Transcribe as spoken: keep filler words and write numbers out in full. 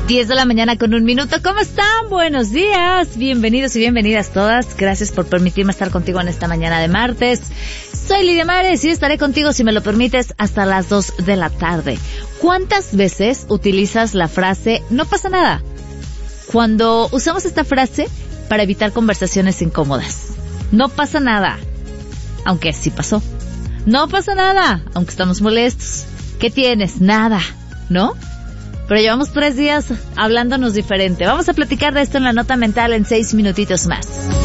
diez de la mañana con un minuto. ¿Cómo están? Buenos días. Bienvenidos y bienvenidas todas. Gracias por permitirme estar contigo en esta mañana de martes. Soy Lidia Mares y estaré contigo, si me lo permites, hasta las dos de la tarde. ¿Cuántas veces utilizas la frase "no pasa nada"? Cuando usamos esta frase para evitar conversaciones incómodas. No pasa nada, aunque sí pasó. No pasa nada, aunque estamos molestos. ¿Qué tienes? Nada, ¿no? Pero llevamos tres días hablándonos diferente. Vamos a platicar de esto en la nota mental en seis minutitos más.